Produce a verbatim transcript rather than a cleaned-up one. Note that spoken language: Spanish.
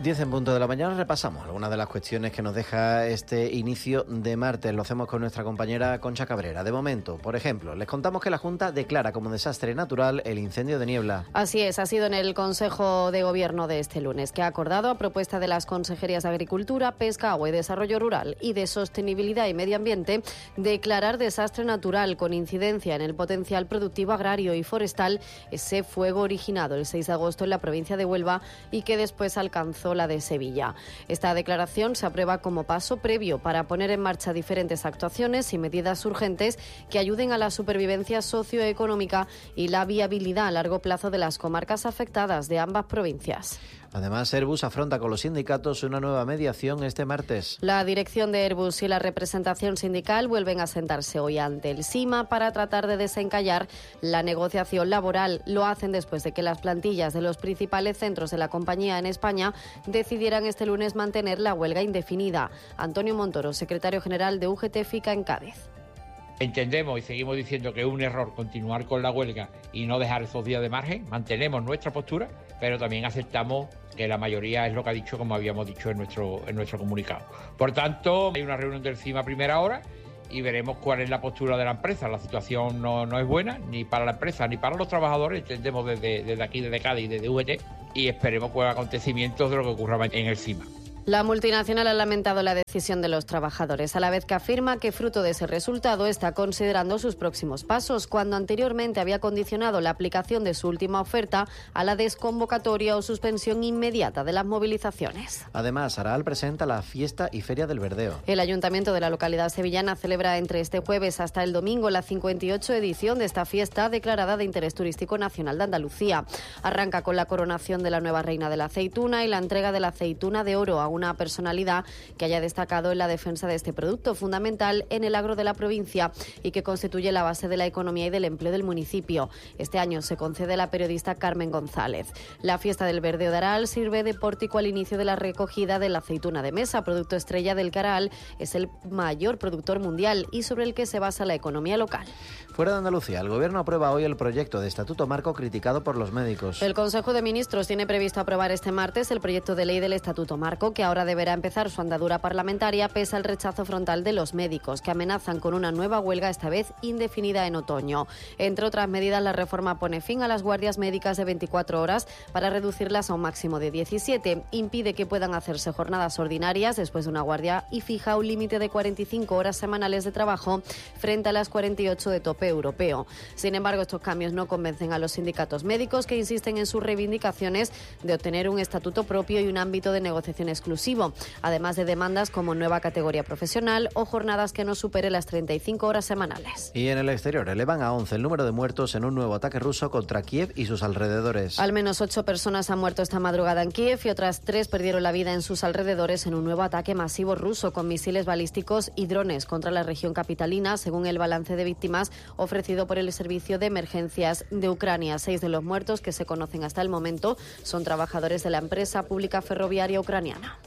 diez en punto de la mañana repasamos algunas de las cuestiones que nos deja este inicio de martes. Lo hacemos con nuestra compañera Concha Cabrera. De momento, por ejemplo, les contamos que la Junta declara como desastre natural el incendio de Niebla. Así es, ha sido en el Consejo de Gobierno de este lunes, que ha acordado, a propuesta de las consejerías de Agricultura, Pesca, Agua y Desarrollo Rural y de Sostenibilidad y Medio Ambiente, declarar desastre natural con incidencia en el potencial productivo agrario y forestal ese fuego originado el seis de agosto en la provincia de Huelva y que después alcanzó la de Sevilla. Esta declaración se aprueba como paso previo para poner en marcha diferentes actuaciones y medidas urgentes que ayuden a la supervivencia socioeconómica y la viabilidad a largo plazo de las comarcas afectadas de ambas provincias. Además, Airbus afronta con los sindicatos una nueva mediación este martes. La dirección de Airbus y la representación sindical vuelven a sentarse hoy ante el SIMA para tratar de desencallar la negociación laboral. Lo hacen después de que las plantillas de los principales centros de la compañía en España decidieran este lunes mantener la huelga indefinida. Antonio Montoro, secretario general de U G T FICA en Cádiz. Entendemos y seguimos diciendo que es un error continuar con la huelga y no dejar esos días de margen. Mantenemos nuestra postura, pero también aceptamos que la mayoría es lo que ha dicho, como habíamos dicho en nuestro, en nuestro comunicado. Por tanto, hay una reunión del CIMA a primera hora y veremos cuál es la postura de la empresa. La situación no, no es buena, ni para la empresa ni para los trabajadores, entendemos desde, desde aquí, desde Cádiz, desde U G T, y esperemos que acontecimientos de lo que ocurra en el CIMA. La multinacional ha lamentado la decisión de los trabajadores, a la vez que afirma que fruto de ese resultado está considerando sus próximos pasos, cuando anteriormente había condicionado la aplicación de su última oferta a la desconvocatoria o suspensión inmediata de las movilizaciones. Además, Aral presenta la fiesta y feria del Verdeo. El ayuntamiento de la localidad sevillana celebra entre este jueves hasta el domingo la cincuenta y ocho edición de esta fiesta declarada de interés turístico nacional de Andalucía. Arranca con la coronación de la nueva reina de la aceituna y la entrega de la aceituna de oro a una personalidad que haya destacado en la defensa de este producto fundamental en el agro de la provincia y que constituye la base de la economía y del empleo del municipio. Este año se concede a la periodista Carmen González. La fiesta del Verdeo de Aral sirve de pórtico al inicio de la recogida de la aceituna de mesa, producto estrella del que Aral es el mayor productor mundial y sobre el que se basa la economía local. Fuera de Andalucía, el Gobierno aprueba hoy el proyecto de Estatuto Marco criticado por los médicos. El Consejo de Ministros tiene previsto aprobar este martes el proyecto de ley del Estatuto Marco, que ahora deberá empezar su andadura parlamentaria pese al rechazo frontal de los médicos, que amenazan con una nueva huelga, esta vez indefinida en otoño. Entre otras medidas, la reforma pone fin a las guardias médicas de veinticuatro horas para reducirlas a un máximo de diecisiete. Impide que puedan hacerse jornadas ordinarias después de una guardia y fija un límite de cuarenta y cinco horas semanales de trabajo frente a las cuarenta y ocho de tope europeo. Sin embargo, estos cambios no convencen a los sindicatos médicos, que insisten en sus reivindicaciones de obtener un estatuto propio y un ámbito de negociación exclusivo, además de demandas como nueva categoría profesional o jornadas que no supere las treinta y cinco horas semanales. Y en el exterior elevan a once el número de muertos en un nuevo ataque ruso contra Kiev y sus alrededores. Al menos ocho personas han muerto esta madrugada en Kiev y otras tres perdieron la vida en sus alrededores en un nuevo ataque masivo ruso con misiles balísticos y drones contra la región capitalina, según el balance de víctimas ofrecido por el Servicio de Emergencias de Ucrania. Seis de los muertos que se conocen hasta el momento son trabajadores de la empresa pública ferroviaria ucraniana.